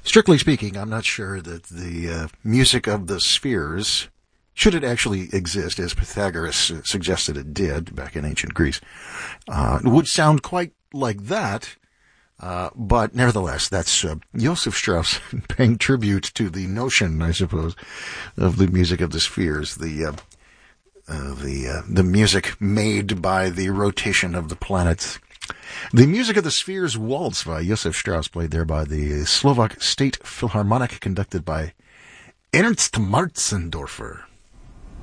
Strictly speaking, I'm not sure that the music of the spheres, should it actually exist, as Pythagoras suggested it did back in ancient Greece, would sound quite like that. But nevertheless, that's Joseph Strauss paying tribute to the notion, I suppose, of the music of the spheres, the music made by the rotation of the planets. The music of the spheres waltz by Joseph Strauss, played there by the Slovak State Philharmonic, conducted by Ernst Martzendorfer.